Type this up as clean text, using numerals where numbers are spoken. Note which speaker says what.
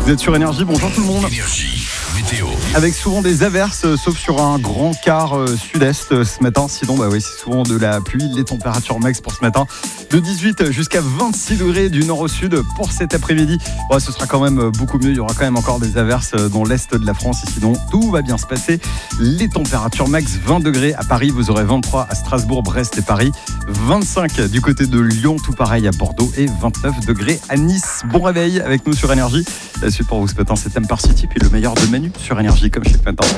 Speaker 1: Vous êtes sur Énergie, bonjour tout le monde.
Speaker 2: Énergie, météo.
Speaker 1: Avec souvent des averses, sauf sur un grand quart sud-est ce matin. Sinon, oui, c'est souvent de la pluie. Les températures max pour ce matin, de 18 jusqu'à 26 degrés du nord au sud pour cet après-midi. Ce sera quand même beaucoup mieux. Il y aura quand même encore des averses dans l'est de la France. Et sinon, tout va bien se passer. Les températures max, 20 degrés à Paris. Vous aurez 23 à Strasbourg, Brest et Paris. 25 du côté de Lyon, tout pareil à Bordeaux. Et 29 degrés à Nice. Bon réveil avec nous sur Énergie. La suite pour vous ce matin, c'est Empire City, puis le meilleur de Manu sur Énergie comme chaque matin.